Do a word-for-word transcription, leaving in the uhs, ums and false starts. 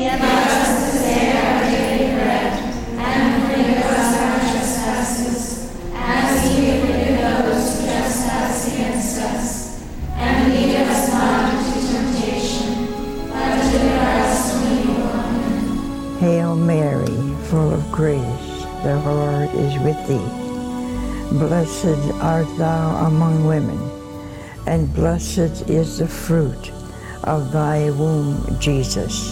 Hail Mary, full of grace, the Lord is with thee. Blessed art thou among women, and blessed is the fruit of thy womb, Jesus.